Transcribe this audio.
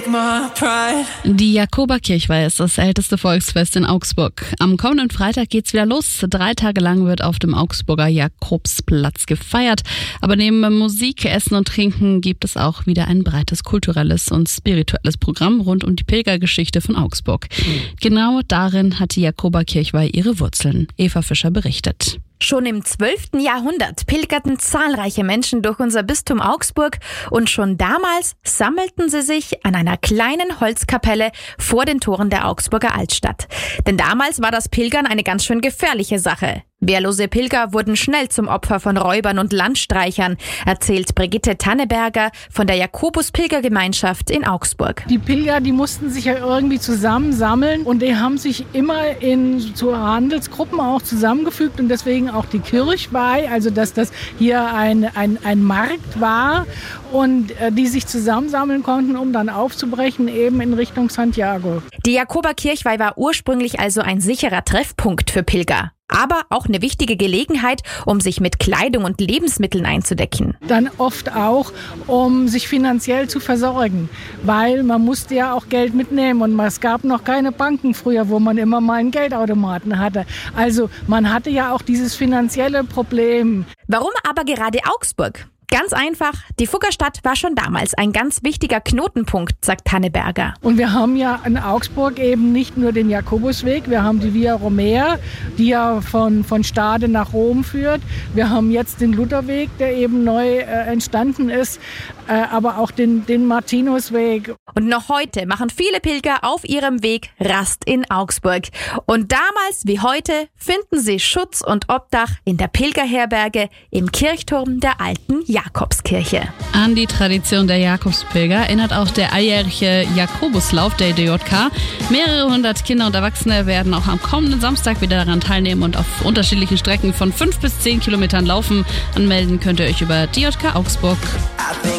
Die Jakoberkirchweih ist das älteste Volksfest in Augsburg. Am kommenden Freitag geht's wieder los. 3 Tage lang wird auf dem Augsburger Jakobsplatz gefeiert. Aber neben Musik, Essen und Trinken gibt es auch wieder ein breites kulturelles und spirituelles Programm rund um die Pilgergeschichte von Augsburg. Genau darin hat die Jakoberkirchweih ihre Wurzeln. Eva Fischer berichtet. Schon im 12. Jahrhundert pilgerten zahlreiche Menschen durch unser Bistum Augsburg und schon damals sammelten sie sich an einer kleinen Holzkapelle vor den Toren der Augsburger Altstadt. Denn damals war das Pilgern eine ganz schön gefährliche Sache. Wehrlose Pilger wurden schnell zum Opfer von Räubern und Landstreichern, erzählt Brigitte Tanneberger von der Jakobus-Pilgergemeinschaft in Augsburg. Die Pilger, die mussten sich ja irgendwie zusammensammeln und die haben sich immer zu Handelsgruppen auch zusammengefügt und deswegen auch die Kirchweih, also dass das hier ein Markt war und die sich zusammensammeln konnten, um dann aufzubrechen eben in Richtung Santiago. Die Jakoberkirchweih war ursprünglich also ein sicherer Treffpunkt für Pilger. Aber auch eine wichtige Gelegenheit, um sich mit Kleidung und Lebensmitteln einzudecken. Dann oft auch, um sich finanziell zu versorgen, weil man musste ja auch Geld mitnehmen und es gab noch keine Banken früher, wo man immer mal einen Geldautomaten hatte. Also man hatte ja auch dieses finanzielle Problem. Warum aber gerade Augsburg? Ganz einfach, die Fuggerstadt war schon damals ein ganz wichtiger Knotenpunkt, sagt Tanneberger. Und wir haben ja in Augsburg eben nicht nur den Jakobusweg, wir haben die Via Romea, die ja von Stade nach Rom führt. Wir haben jetzt den Lutherweg, der eben neu entstanden ist, aber auch den Martinusweg. Und noch heute machen viele Pilger auf ihrem Weg Rast in Augsburg. Und damals wie heute finden sie Schutz und Obdach in der Pilgerherberge im Kirchturm der alten Jakobskirche. An die Tradition der Jakobspilger erinnert auch der alljährige Jakobuslauf der DJK. Mehrere hundert Kinder und Erwachsene werden auch am kommenden Samstag wieder daran teilnehmen und auf unterschiedlichen Strecken von 5 bis 10 Kilometern laufen. Anmelden könnt ihr euch über DJK Augsburg.